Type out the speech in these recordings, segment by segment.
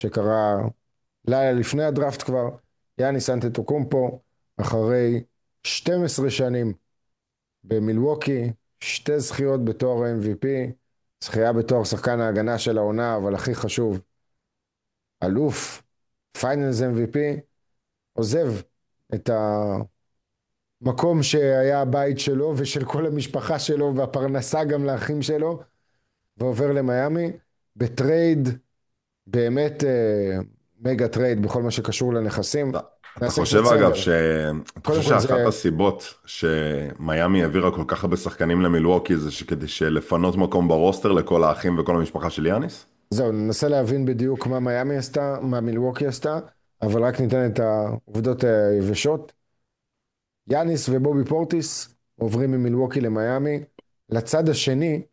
שקרה לילה לפני הדראפט כבר. יאניס אנטטוקומפו, אחרי 12 שנים במילווקי, שתי זכיות בתואר ה-MVP, זכייה בתואר שחקן ההגנה של העונה, אבל הכי חשוב, אלוף, פיינלס MVP, עוזב את המקום שהיה הבית שלו ושל כל המשפחה שלו והפרנסה גם לאחים שלו, ועובר למיימי בטרייד, באמת מגה טרייד בכל מה שקשור לנכסים. אתה נעשה חושב קצת אגב סדר. אתה חושב קודם כל שאחת זה, הסיבות שמיאמי העבירה כל כך הרבה שחקנים למילווקי זה שכדי לפנות מקום ברוסטר לכל האחים וכל המשפחה של יאניס? זהו, ננסה להבין בדיוק מה מיימי עשתה, מה מילווקי עשתה, אבל רק ניתן את העובדות היבשות. יאניס ובובי פורטיס עוברים ממילווקי למיימי. לצד השני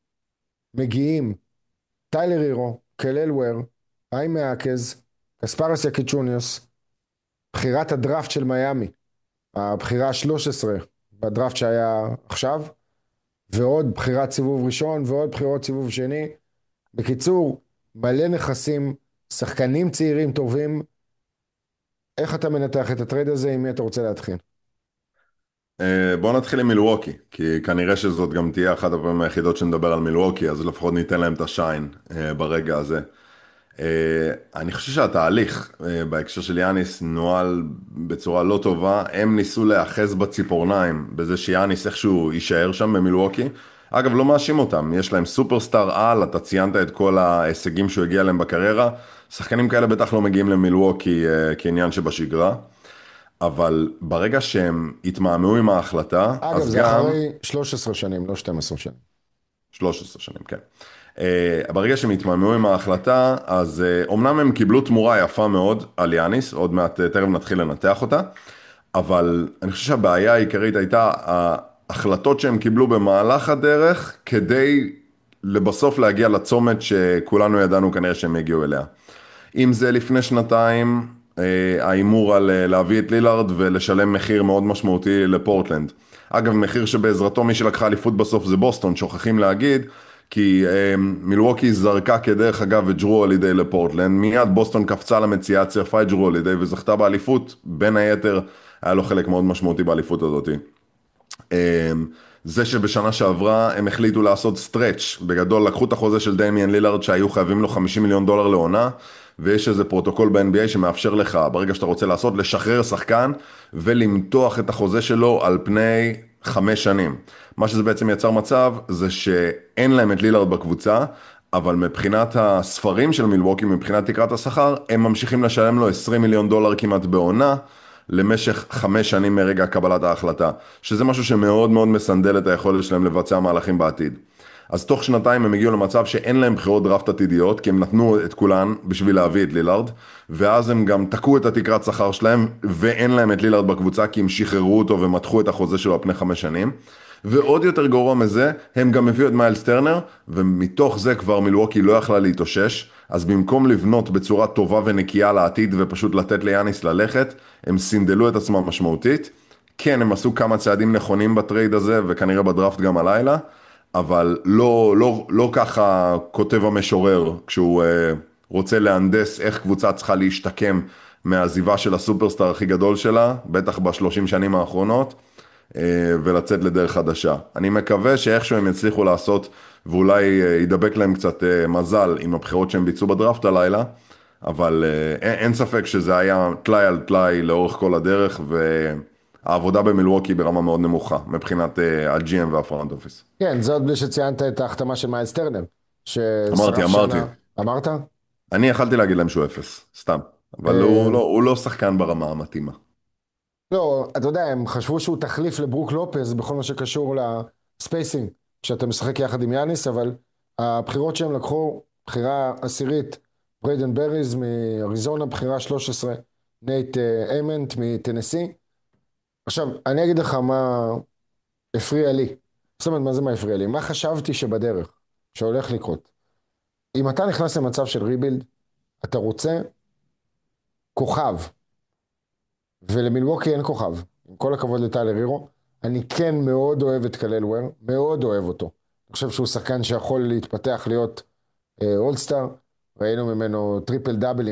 מגיעים טיילר הירו, קלל וויר, אי מאקז, קספרס יקיצ'וניוס, בחירת הדראפט של מיימי, הבחירה ה-13 בדראפט שהיה עכשיו, ועוד בחירת סיבוב ראשון ועוד בחירות סיבוב שני. בקיצור, מלא נכסים, שחקנים צעירים טובים. איך אתה מנתח את הטרייד הזה? עם מי אתה רוצה להתחיל? בוא נתחיל עם מילווקי, כי כנראה שזאת גם תהיה אחת הפעמים היחידות שנדבר על מילווקי, אז לפחות ניתן להם את השיין ברגע הזה. אני חושב שהתהליך בהקשר של יאניס נוהל בצורה לא טובה. הם ניסו להאחז בציפורניים בזה שיאניס איכשהו יישאר שם במילווקי. אגב, לא מאשים אותם, יש להם סופרסטאר על, אתה ציינת את כל ההישגים שהוא הגיע אליהם בקריירה. שחקנים כאלה בטח לא מגיעים למילווקי כעניין שבשגרה, אבל ברגע שהם התמהמהו עם ההחלטה, אגב, אז זה גם אחרי 13 שנים, לא 12 שנים. 13 שנים, כן. ברגע שהם התמהמהו עם ההחלטה, אז אומנם הם קיבלו תמורה יפה מאוד על יאניס, עוד מעט תכף נתחיל לנתח אותה, אבל אני חושב שהבעיה העיקרית הייתה ההחלטות שהם קיבלו במהלך הדרך, כדי לבסוף להגיע לצומת שכולנו ידענו כנראה שהם יגיעו אליה. אם זה לפני שנתיים, ההימור על להביא את לילארד ולשלם מחיר מאוד משמעותי לפורטלנד. אגב, מחיר שבעזרתו מי שלקחה אליפות בסוף זה בוסטון, שוכחים להגיד, כי מילווקי זרקה כדרך אגב את ג'רו הולידיי לפורטלנד, מיד בוסטון קפצה למציאה, צירפה את ג'רו הולידיי וזכתה באליפות, בין היתר היה לו חלק מאוד משמעותי באליפות הזאת. זה שבשנה שעברה הם החליטו לעשות סטרץ', בגדול לקחו את החוזה של דמיאן לילארד שהיו חייבים לו 50 מיליון דולר לעונה, ויש איזה פרוטוקול ב-NBA שמאפשר לך, ברגע שאתה רוצה לעשות, לשחרר שחקן ולמתוח את החוזה שלו על פני 5 שנים. מה שזה בעצם יצר מצב זה שאין להם את לילארד בקבוצה, אבל מבחינת הספרים של מילווקי, מבחינת תקרת השכר, הם ממשיכים לשלם לו 20 מיליון דולר כמעט בעונה, למשך 5 שנים מרגע קבלת ההחלטה, שזה משהו שמאוד מאוד מסנדל את היכולת שלהם לבצע מהלכים בעתיד. אז תוך שנתיים הם הגיעו למצב שאין להם בחירות דראפט עתידיות, כי הם נתנו את כולן בשביל להביא את לילארד, ואז הם גם תקעו את התקרת שכר שלהם, ואין להם את לילארד בקבוצה, כי הם שחררו אותו ומתחו את החוזה שלו על פני 5 שנים. ועוד יותר גרוע מזה, הם גם הביאו את מיילס טרנר, ומתוך זה כבר מילווקי לא יכלה להתאושש, אז במקום לבנות בצורה טובה ונקייה לעתיד ופשוט לתת ליאניס ללכת, הם סינדלו את עצמם משמעותית. כן, הם עשו כמה צעדים נכונים בטרייד הזה, וכנראה בדראפט גם הלילה, אבל לא ככה כותב המשורר, כשהוא רוצה להנדס איך קבוצה צריכה להשתקם מהעזיבה של הסופרסטאר הכי גדול שלה, בטח ב30 שנים האחרונות, ולצאת לדרך חדשה. אני מקווה שאיכשהו הם יצליחו לעשות, ואולי ידבק להם קצת מזל עם הבחירות שהם ביצעו בדראפט הלילה, אבל אין ספק שזה היה טלאי על טלאי לאורך כל הדרך, והעבודה במילווקי ברמה מאוד נמוכה, מבחינת ה-GM והפרונט אופיס. כן, זה עוד בלי שציינת את ההחתמה של מיילס טרנר, אמרתי, ששרף אמרתי. שנה. אמרת? אני יכלתי להגיד להם שהוא אפס, סתם. אבל הוא לא שחקן ברמה המתאימה. לא, אתה יודע, הם חשבו שהוא תחליף לברוק לופז בכל מה שקשור לספייסינג, כשאתה משחק יחד עם יאניס, אבל הבחירות שהם לקחו, בחירה עשירית, בריידן בריז מאריזונה, בחירה 13, נייט איימנט מטנסי. עכשיו, אני אגיד לך מה הפריע לי. זאת אומרת, מה זה מה הפריע לי? מה חשבתי שבדרך, שהולך לקרות? אם אתה נכנס למצב של ריבילד, אתה רוצה כוכב, ולמילווקי אין כוכב. עם כל הכבוד לטיילר הירו, אני כן מאוד אוהב את קלל וויר, מאוד אוהב אותו. אני חושב שהוא שחקן שיכול להתפתח להיות אולסטאר, ראינו ממנו טריפל דאבל